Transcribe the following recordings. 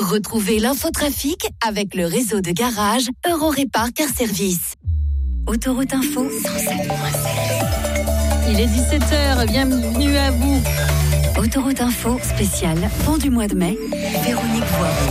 Retrouvez l'infotrafic avec le réseau de garage Eurorépar Car Service. Autoroute Info 107.7. Il est 17h, bienvenue à vous. Autoroute Info spéciale fin du mois de mai, Véronique Voiron.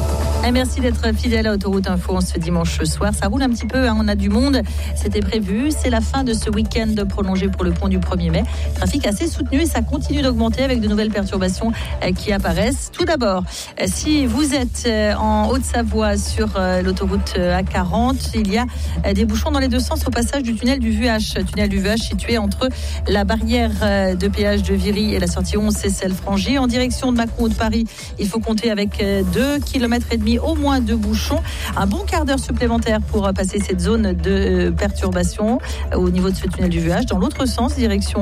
Et merci d'être fidèle à Autoroute Info en ce dimanche soir. Ça roule un petit peu, on a du monde, c'était prévu. C'est la fin de ce week-end prolongé pour le pont du 1er mai. Trafic assez soutenu et ça continue d'augmenter avec de nouvelles perturbations qui apparaissent. Tout d'abord, si vous êtes en Haute-Savoie sur l'autoroute A40, il y a des bouchons dans les deux sens au passage du tunnel du Vuache. Tunnel du Vuache situé entre la barrière de péage de Viry et la sortie 11 Seyssel-Frangy. En direction de Macron ou de Paris, il faut compter avec 2,5 km au moins de bouchons, un bon quart d'heure supplémentaire pour passer cette zone de perturbation au niveau de ce tunnel du Vuache. Dans l'autre sens, direction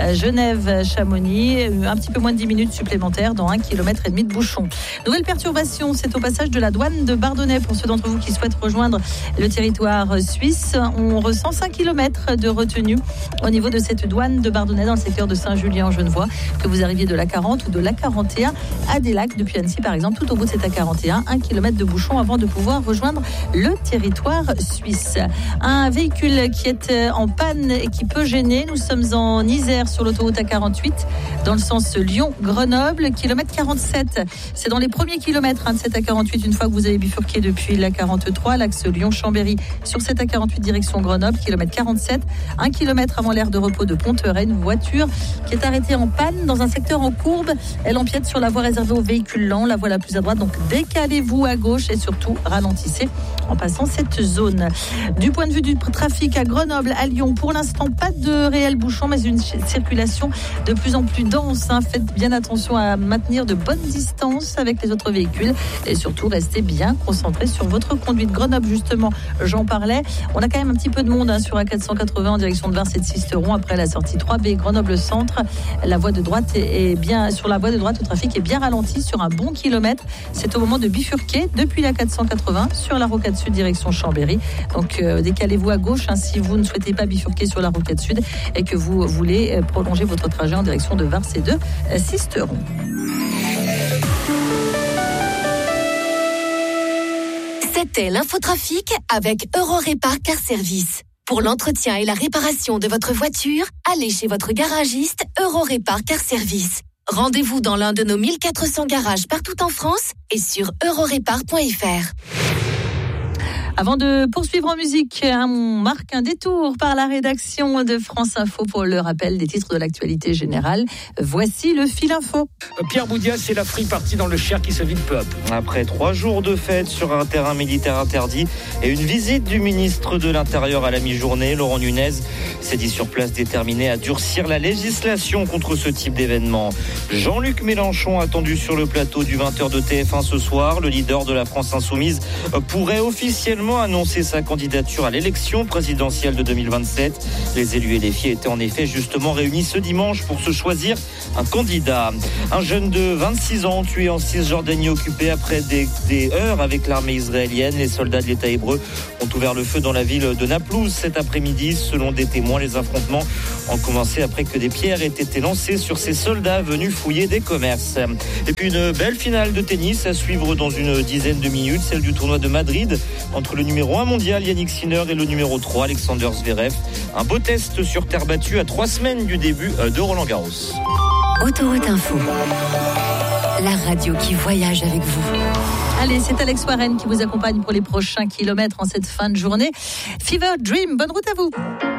Genève-Chamonix, un petit peu moins de 10 minutes supplémentaires dans 1,5 km de bouchons. Nouvelle perturbation, c'est au passage de la douane de Bardonnay. Pour ceux d'entre vous qui souhaitent rejoindre le territoire suisse, on ressent 5 km de retenue au niveau de cette douane de Bardonnay dans le secteur de Saint-Julien-en-Genevois. Que vous arriviez de l'A40 ou de l'A41 à des lacs depuis Annecy par exemple, tout au bout de cette A41, 1 km de bouchons avant de pouvoir rejoindre le territoire suisse. Un véhicule qui est en panne et qui peut gêner. Nous sommes en Isère sur l'autoroute A48 dans le sens Lyon-Grenoble, kilomètre 47. C'est dans les premiers kilomètres de cette A48 une fois que vous avez bifurqué depuis l'A43, l'axe Lyon-Chambéry sur cette A48 direction Grenoble, kilomètre 47. 1 kilomètre avant l'aire de repos de Ponteray, une voiture qui est arrêtée en panne dans un secteur en courbe. Elle empiète sur la voie réservée aux véhicules lents, la voie la plus à droite. Donc décalez-vous à gauche et surtout ralentissez en passant cette zone. Du point de vue du trafic à Grenoble, à Lyon, pour l'instant pas de réel bouchon mais une circulation de plus en plus dense. Faites bien attention à maintenir de bonnes distances avec les autres véhicules et surtout restez bien concentrés sur votre conduite. Grenoble justement, j'en parlais, on a quand même un petit peu de monde sur A480 en direction de Vars et de Sisteron après la sortie 3B Grenoble Centre. La voie de droite est bien sur la voie de droite, le trafic est bien ralenti sur un bon kilomètre. C'est au moment de bifurquer depuis la 480 sur la rocade sud direction Chambéry. Donc décalez-vous à gauche si vous ne souhaitez pas bifurquer sur la rocade sud et que vous voulez prolonger votre trajet en direction de Vars et de Sisteron. C'était l'infotrafic avec Eurorépar Car Service. Pour l'entretien et la réparation de votre voiture, allez chez votre garagiste Eurorépar Car Service. Rendez-vous dans l'un de nos 1400 garages partout en France et sur eurorépar.fr. Avant de poursuivre en musique, on marque un détour par la rédaction de France Info pour le rappel des titres de l'actualité générale. Voici le fil info. Pierre Boudias, c'est la free party dans le Cher qui se vide peu à peu. Après 3 jours de fête sur un terrain militaire interdit et une visite du ministre de l'Intérieur à la mi-journée, Laurent Nunez s'est dit sur place déterminé à durcir la législation contre ce type d'événement. Jean-Luc Mélenchon, attendu sur le plateau du 20h de TF1 ce soir, le leader de la France Insoumise pourrait officiellement annoncer sa candidature à l'élection présidentielle de 2027. Les élus et les filles étaient en effet justement réunis ce dimanche pour se choisir un candidat. Un jeune de 26 ans tué en Cisjordanie occupée après des heurts avec l'armée israélienne. Les soldats de l'État hébreu ont ouvert le feu dans la ville de Naplouse cet après-midi. Selon des témoins, les affrontements ont commencé après que des pierres aient été lancées sur ces soldats venus fouiller des commerces. Et puis une belle finale de tennis à suivre dans une dizaine de minutes, celle du tournoi de Madrid entre le numéro 1 mondial Yannick Sinner et le numéro 3 Alexander Zverev. Un beau test sur terre battue à 3 semaines du début de Roland-Garros. Autoroute Info, la radio qui voyage avec vous. Allez, c'est Alex Warren qui vous accompagne pour les prochains kilomètres en cette fin de journée. Fever Dream, bonne route à vous.